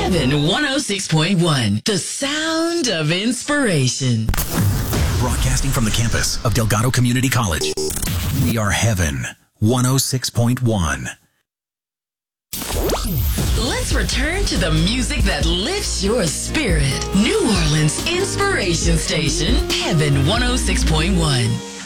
Heaven 106.1, the sound of inspiration. Broadcasting from the campus of Delgado Community College. We are Heaven 106.1. Let's return to the music that lifts your spirit. New Orleans Inspiration Station, Heaven 106.1.